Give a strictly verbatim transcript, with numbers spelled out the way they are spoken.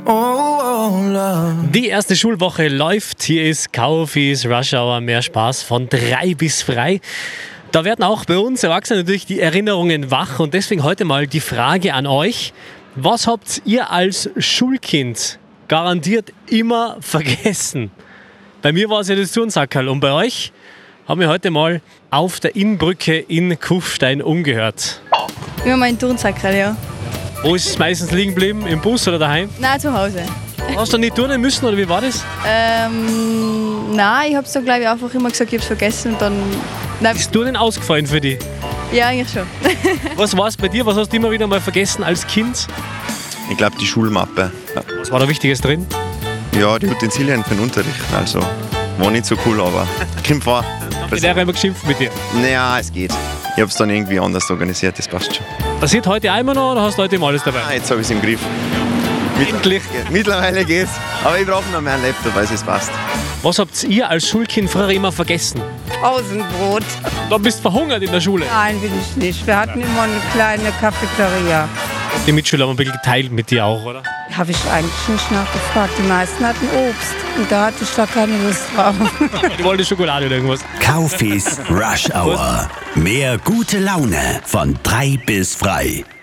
Die erste Schulwoche läuft. Hier ist Kaufis Rush Hour. Mehr Spaß von drei bis frei. Da werden auch bei uns Erwachsenen natürlich die Erinnerungen wach. Und deswegen heute mal die Frage an euch. Was habt ihr als Schulkind garantiert immer vergessen? Bei mir war es ja das Turnsackerl. Und bei euch haben wir heute mal auf der Innbrücke in Kufstein umgehört. Ja, mein Turnsackerl, ja. Wo ist es meistens liegen geblieben? Im Bus oder daheim? Nein, zu Hause. Hast du nicht turnen müssen oder wie war das? Ähm, nein, ich hab's da glaube ich einfach immer gesagt, ich hab's vergessen und dann... Nein. Ist Turnen ausgefallen für dich? Ja, eigentlich schon. Was war es bei dir? Was hast du immer wieder mal vergessen als Kind? Ich glaube die Schulmappe. Was war da Wichtiges drin? Ja, die Utensilien für den Unterricht. Also war nicht so cool, aber kommt vor. Hat die Lehrer immer geschimpft mit dir? Naja, es geht. Ich habe es dann irgendwie anders organisiert, das passt schon. Passiert heute einmal noch oder hast du heute immer alles dabei? Ah, jetzt habe ich es im Griff. Endlich. Mittlerweile geht's. Aber ich brauche noch mehr einen Laptop, weil es passt. Was habt ihr als Schulkind früher immer vergessen? Pausenbrot. Du bist verhungert in der Schule. Nein, bin ich nicht. Wir hatten immer eine kleine Cafeteria. Die Mitschüler haben ein bisschen geteilt mit dir auch, oder? Habe ich eigentlich nicht nachgefragt. Die meisten hatten Obst. Und da hatte ich da keine Lust drauf. Die wollten Schokolade oder irgendwas. Kaufis Rush Hour. Mehr gute Laune von drei bis frei.